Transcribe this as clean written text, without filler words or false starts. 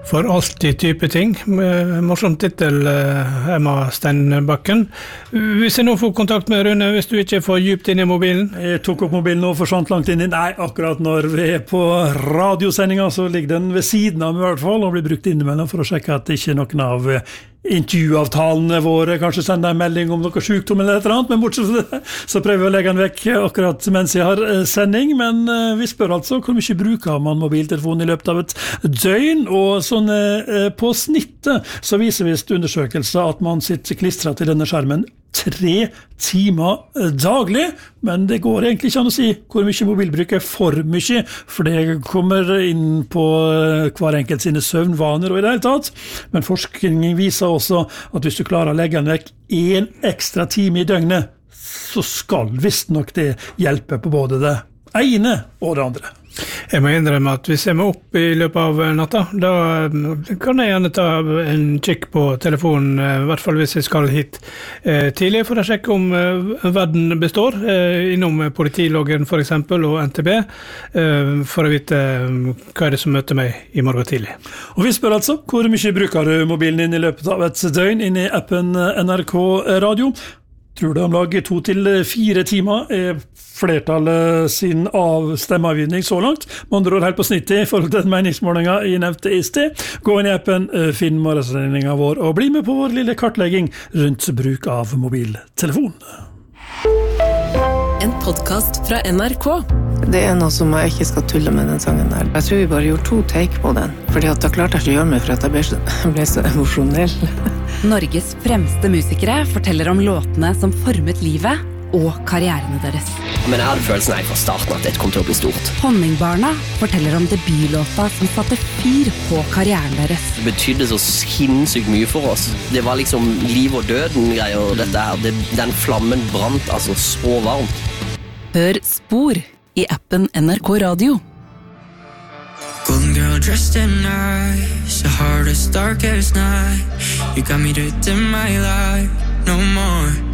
For alltid type ting. Morsom titel, Emma Steinbakken. Hvis jeg nå får kontakt med Rune, hvis du ikke får djupt inn i mobilen? Jeg tok opp mobilen og forsvant langt inn i. Nei, akkurat når vi på radiosendinga så ligger den ved siden av meg I hvert fall, og blir brukt innimellom for å sjekke at det ikke noen av intervjuavtalene våre kanskje sender en melding om noe sykdom eller et eller annet, men bortsett fra det så prøver vi å legge den vekk akkurat mens jeg har sending, men vi spør altså hvor mye bruker man mobiltelefon I løpet av et døgn, og sånn på snittet så viser visst undersøkelser at man sitter klistret til denne skjermen 3 timer daglig, men det går egentlig ikke an å si hvor mye mobilbruk for mye, for det kommer inn på hver enkelt sine søvnvaner og I det hele tatt, men forskning viser også at hvis du klarer å legge den vekk 1 ekstra time I døgnet, så skal visst nok det hjelpe på både det ene og det andre. Jeg må innrømme at hvis jeg må opp I løpet av natta, da kan jeg gjerne ta en kikk på telefonen, I hvert fall hvis jeg skal hit tidlig, for å sjekke om verden består, innom politiloggen for eksempel, og NTB, for å vite hva det som møter meg I morgen tidlig. Og vi spør altså, hvor mye bruker du mobilen din I løpet av et døgn inn I appen NRK Radio? Tror du om lag 2 til 4 timer flertallet sin stemmeavgivning så langt. Med andre ord helt på snittet I forhold til den meningsmålingen jeg nevnte I sted. Gå inn I appen, finn morgensendingen vår og bli med på vår lille kartlegging rundt bruk av mobiltelefon. En podcast fra NRK. Det noe som jeg ikke skal tulle med den sangen der. Jeg tror vi bare gjorde 2 take på den, fordi at da klarte jeg ikke å gjøre meg for at jeg ble så emosjonell. Norges fremste musikere forteller om låtene som formet livet og karrierene deres. Men jeg hadde følelsen fra starten at det kom til å bli stort. Honningbarna forteller om debutlåta som satte fyr på karrieren deres. Det betydde så sinnssykt mye for oss. Det var liksom liv og døden greier dette her. Den flammen brant altså så varmt. Hør Spor I appen NRK Radio. Golden girl dressed in ice, the hardest, darkest night. You got me to dim my light, no more.